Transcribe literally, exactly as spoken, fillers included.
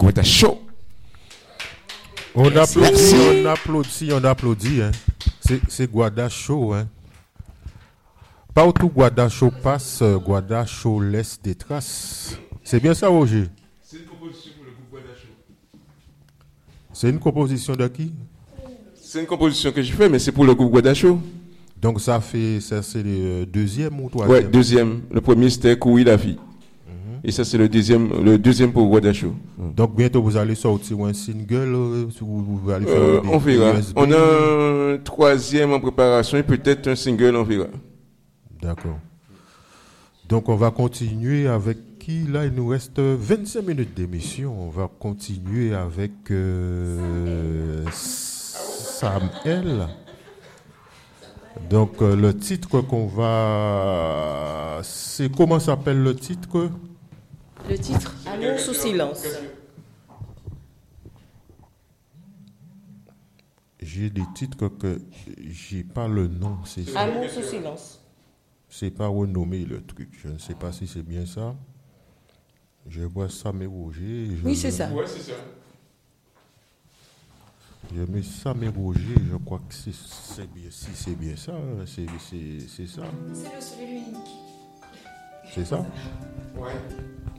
Guada Show. On applaudit, on applaudit, on applaudit. Hein. C'est, c'est Guada Show. Hein. Pas où tout Guada Show passe, Guada Show laisse des traces. C'est bien ça, Roger? C'est une composition pour le groupe Guada Show. C'est une composition de qui? C'est une composition que je fais, mais c'est pour le groupe Guada Show. Donc ça fait, ça c'est le deuxième ou troisième? Ouais, deuxième. Le premier c'était Courir la vie. Mm-hmm. Et ça c'est le deuxième, le deuxième pour Guada Show. Mm. Donc bientôt vous allez sortir un single, vous, vous allez faire euh, des, on verra. U S B. On a un troisième en préparation et peut-être un single, on verra. D'accord. Donc on va continuer avec qui? Là il nous reste vingt-cinq minutes d'émission. On va continuer avec euh, Samuel. Donc euh, le titre qu'on va... C'est comment s'appelle le titre? Le titre Amour sous silence. J'ai des titres que j'ai pas le nom. C'est ça. Amour sous silence. C'est pas renommé le truc. Je ne sais pas si c'est bien ça. Je vois ça mais Roger. Oui, c'est ça. Ouais, c'est ça. Je mets ça mais Roger. Je crois que c'est, c'est bien. Si c'est bien ça, c'est, c'est, c'est ça. C'est le seul et l'unique. C'est ça? Ouais.